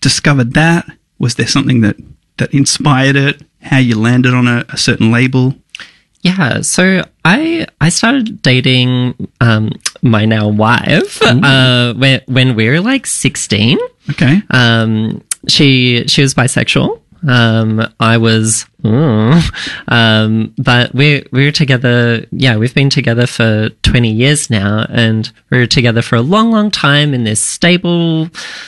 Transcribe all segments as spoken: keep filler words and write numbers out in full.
discovered that? Was there something that, that inspired it? How you landed on a, a certain label? Yeah, so I I started dating um, my now wife uh, when when we were like sixteen. Okay. Um, she she was bisexual. Um, I was, mm, um, but we we were together. Yeah, we've been together for twenty years now, and we were together for a long, long time in this stable,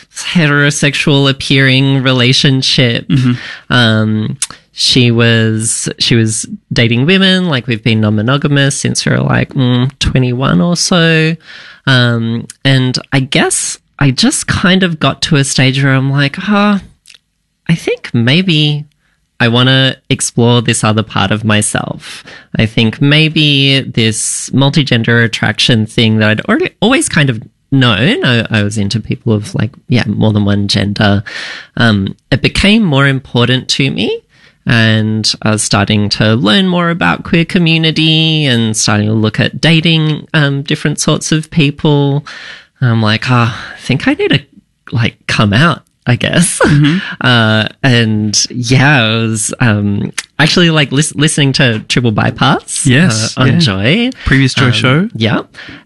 heterosexual appearing relationship. Mm-hmm. Um, she was she was dating women. Like, we've been non-monogamous since we were like mm, twenty-one or so, um, and I guess I just kind of got to a stage where I'm like, ah. Oh, I think maybe I want to explore this other part of myself. I think maybe this multigender attraction thing that I'd already always kind of known. I, I was into people of like, yeah, more than one gender. Um, it became more important to me. And I was starting to learn more about queer community and starting to look at dating um, different sorts of people. I'm like, oh, I think I need to like come out, I guess. Mm-hmm. Uh, and yeah, I was um, actually like lis- listening to Triple Bypass yes, uh, on yeah. Joy. Previous Joy um, show. Yeah.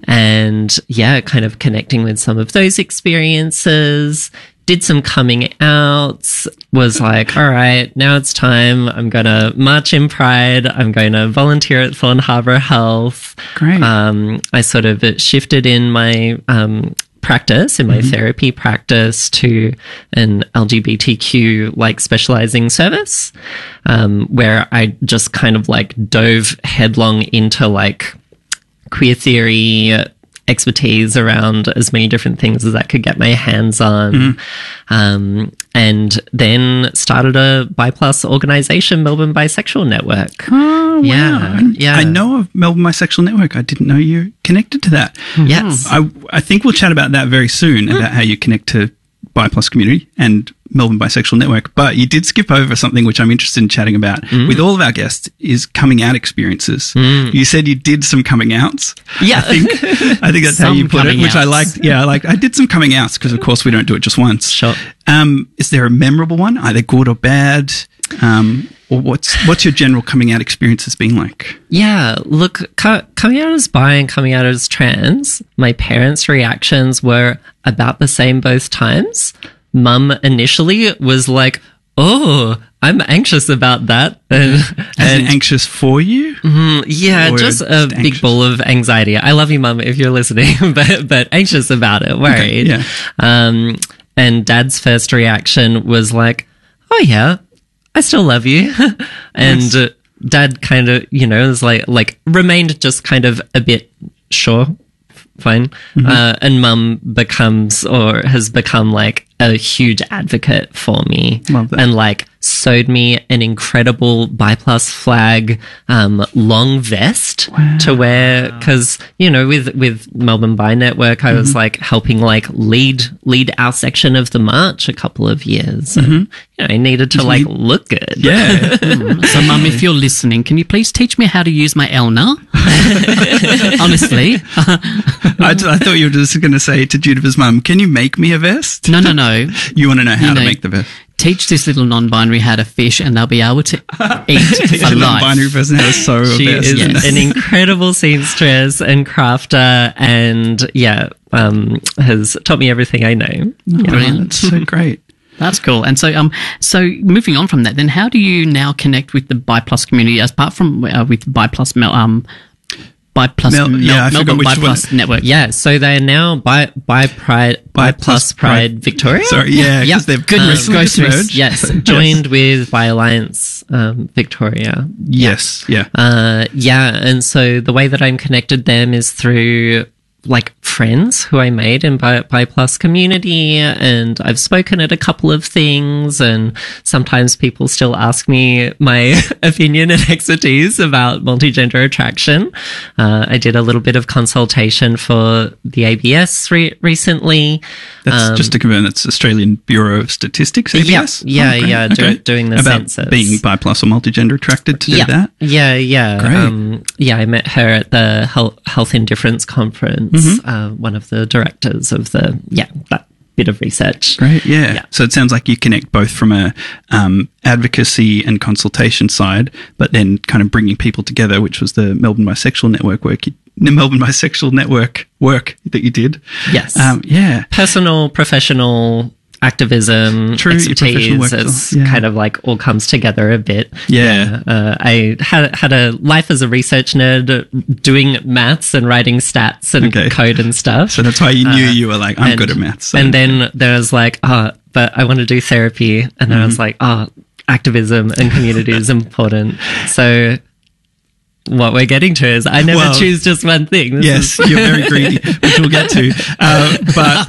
And yeah, kind of connecting with some of those experiences. Did some coming outs, was like, all right, now it's time. I'm going to march in Pride. I'm going to volunteer at Thorn Harbour Health. Great. Um, I sort of shifted in my um, practice, in my mm-hmm. therapy practice, to an L G B T Q like specializing service, um, where I just kind of like dove headlong into like queer theory, expertise around as many different things as I could get my hands on. Mm-hmm. Um, and then started a Bi Plus organization, Melbourne Bisexual Network. Oh, yeah, wow. yeah. I know of Melbourne Bisexual Network. I didn't know you connected to that. Yes. I, I think we'll chat about that very soon, mm. about how you connect to Bi Plus community and Melbourne Bisexual Network. But you did skip over something which I'm interested in chatting about mm. with all of our guests, is coming out experiences. Mm. You said you did some coming outs. Yeah. I think, I think that's how you put it, which outs. I liked. Yeah, I liked. I did some coming outs because, of course, we don't do it just once. Sure. Um, is there a memorable one, either good or bad? Um, or what's what's your general coming out experiences been like? Yeah, look, co- coming out as bi and coming out as trans, my parents' reactions were about the same both times. Mum initially was like, oh, I'm anxious about that. And, and anxious for you? Mm, yeah, or just a just big anxious? ball of anxiety. I love you, Mum, if you're listening, but, but anxious about it, worried. Okay, yeah. Um, and Dad's first reaction was like, oh yeah, I still love you. And Yes. uh, Dad kind of, you know, was like, like remained just kind of a bit sure, fine. Mm-hmm. Uh, and Mum becomes or has become like a huge advocate for me. Love that. And like sewed me an incredible Bi Plus flag um, long vest Wow. to wear, because you know with with Melbourne Bi Network I mm-hmm. was like helping like lead lead our section of the march a couple of years. Mm-hmm. And, you know, I needed to like look good. Yeah. Mm. So, Mum, if you're listening, can you please teach me how to use my Elna? Honestly. I, I thought you were just going to say to Juniper's mum, can you make me a vest? No, no, no. You want to know how You to know, make the vest? Teach this little non-binary how to fish, and they'll be able to eat Teach for a life. non-binary person how to sew She a vest. is Yes. an incredible seamstress and crafter, and yeah, um, has taught me everything I know. Yeah. Brilliant. That's so great. That's cool. And so, um, so moving on from that, then how do you now connect with the Bi Plus community, as apart from uh, with Bi Plus, Mel, um, Bi Plus, Mel- Mel- yeah, I forgot Melbourne which Bi one. Plus Network? Yeah, so they are now by by Pride by Bi Plus Plus Pride, Pride. Victoria. Sorry, yeah, yeah. because they've Goodness recently just gracious. merged. Yes, joined with Bi Alliance um, Victoria. Yes, yeah. Uh, yeah, and so the way that I'm connected them is through like friends who I made in Bi, Bi Plus community, and I've spoken at a couple of things, and sometimes people still ask me my opinion and expertise about multigender attraction. Uh, I did a little bit of consultation for the A B S re- recently. That's Um, just to confirm, that's Australian Bureau of Statistics, A B S? Yeah, yeah, great. yeah, do- doing the About census. being bi plus or multigender attracted to yeah, do that? Yeah, yeah. Great. Um, yeah, I met her at the Health, Health Indifference Conference, Mm-hmm. uh, one of the directors of the, yeah, that bit of research. Great, yeah. Yeah. So it sounds like you connect both from a um, advocacy and consultation side, but then kind of bringing people together, which was the Melbourne Bisexual Network work, you, the Melbourne Bisexual Network work that you did. Yes. Um, yeah. Personal, professional activism, True, your professional work expertise, as it's well. Yeah. kind of like all comes together a bit. Yeah. Uh, I had had a life as a research nerd, doing maths and writing stats and Okay. code and stuff. So that's why you knew Uh, you were like, I'm and- good at maths. So. And then there was like, oh, but I want to do therapy. And then I was like, oh, activism and community is important. So what we're getting to is I never Well, choose just one thing. This Yes, is- you're very greedy, which we'll get to. Uh, but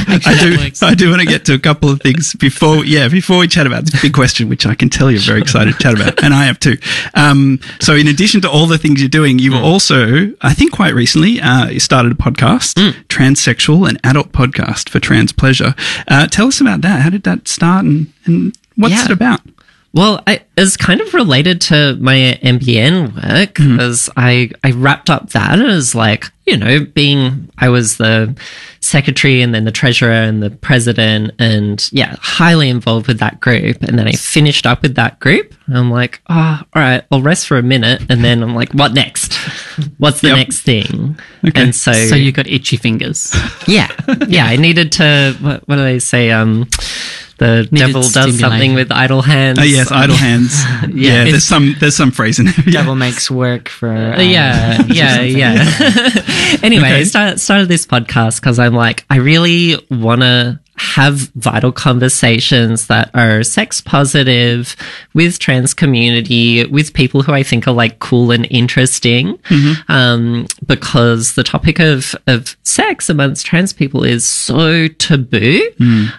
I do, I do want to get to a couple of things before, yeah, before we chat about this big question, which I can tell you're very excited to chat about, and I am too. Um, so, in addition to all the things you're doing, you were also, I think, quite recently, uh, you started a podcast, Transsexual, an adult podcast for trans pleasure. Uh, tell us about that. How did that start, and, and what's Yeah. it about? Well, I, it's kind of related to my M B N work, as I, I wrapped up that as like, you know, being, I was the secretary and then the treasurer and the president and yeah, highly involved with that group. And then I finished up with that group. And I'm like, oh, all right, I'll rest for a minute. And then I'm like, what next? What's the Yep. next thing? Okay. And so, So you got itchy fingers. yeah, yeah, I needed to, what, what do they say? Um, the Needed devil does stimulation. something with idle hands. Oh, yes, idle hands. yeah, there's some, there's some phrase in there. Yeah. Devil makes work for. Uh, Um, yeah, yeah, yeah. Anyway, Okay. I started, started this podcast because I'm like, I really want to have vital conversations that are sex positive with trans community, with people who I think are like cool and interesting. Um, because the topic of, of sex amongst trans people is so taboo.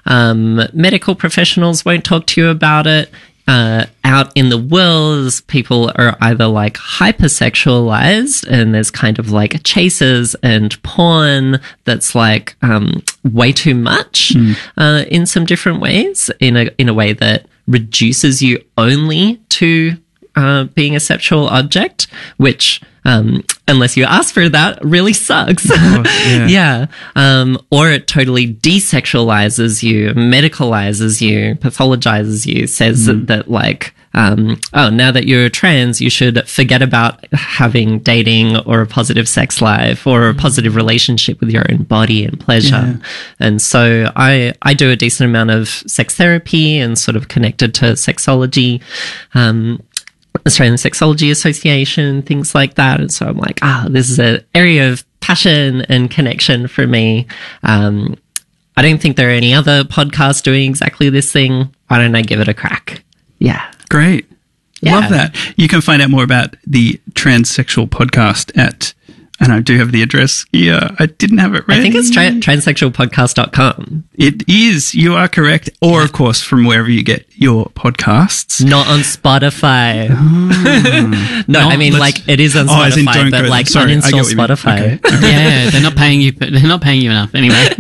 Um, medical professionals won't talk to you about it. Uh, out in the world, people are either like hypersexualized and there's kind of like chases and porn that's like um, way too much uh, in some different ways, in a in a way that reduces you only to uh, being a sexual object, which um, unless you ask for that, really sucks. yeah. yeah. Um, or it totally desexualizes you, medicalizes you, pathologizes you, says that, that like, um, oh, now that you're trans, you should forget about having dating or a positive sex life or a positive relationship with your own body and pleasure. Yeah. And so I, I do a decent amount of sex therapy and sort of connected to sexology. Um, Australian Sexology Association, things like that. And so I'm like, ah, this is an area of passion and connection for me. Um, I don't think there are any other podcasts doing exactly this thing. Why don't I give it a crack? Yeah. Great. Yeah. Love that. You can find out more about the Transsexual podcast at, and I do have the address here. I didn't have it ready. I think it's tra- transsexual podcast dot com. It is. You are correct. Or, of course, from wherever you get your podcasts. Not on Spotify. no, I mean, let's- like, it is on Oh, as in Spotify, don't but go like, there. Sorry, I get uninstall what you mean. Spotify. Okay. Yeah, they're not paying you. They're not paying you enough anyway.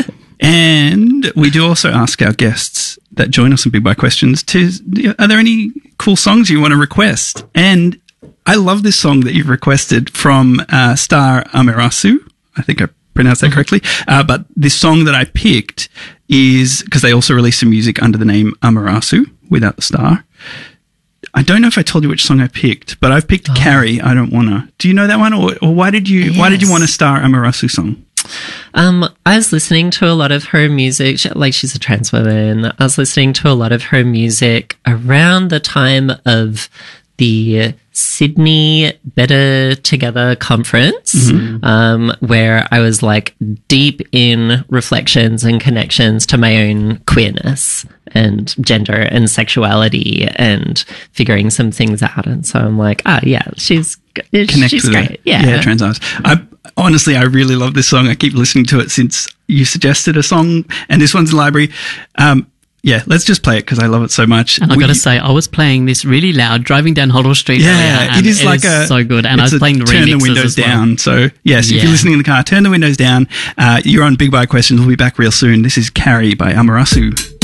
And we do also ask our guests that join us on Big Bite Questions to, are there any cool songs you want to request? And I love this song that you've requested from uh, Star Amarasu. I think I pronounced that correctly. Uh, but this song that I picked is because they also released some music under the name Amarasu without the star. I don't know if I told you which song I picked, but I've picked Carrie. I Don't Wanna. Do you know that one? Or, or why did you, why did you Yes. want a Star Amarasu song? Um, I was listening to a lot of her music, she- like she's a trans woman. I was listening to a lot of her music around the time of the Sydney Better Together conference, um, where I was like deep in reflections and connections to my own queerness and gender and sexuality and figuring some things out. And so I'm like, ah, yeah, she's, Connect she's with great. it. Yeah. Yeah, trans artists. I honestly, I really love this song. I keep listening to it since you suggested a song, and this one's in the library. Um, yeah, let's just play it because I love it so much. And I We- got to say, I was playing this really loud driving down Hoddle Street. yeah, earlier, and it is like a so good. And I it's was a playing the turn the remixes windows as well. down. So yes, if Yeah. you're listening in the car, turn the windows down. Uh, you're on Big Bite Questions. We'll be back real soon. This is Carrie by Amarasu.